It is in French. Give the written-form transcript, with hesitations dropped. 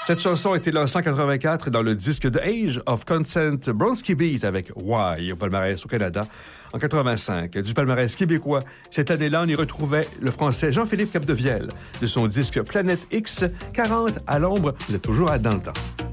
Cette chanson a été lancée en 84 dans le disque The Age of Consent Bronski Beat avec Why au palmarès au Canada en 85. Du palmarès québécois, cette année-là, on y retrouvait le français Jean-Philippe Capdevielle de son disque Planète X 40 à l'ombre. Vous êtes toujours dans le temps.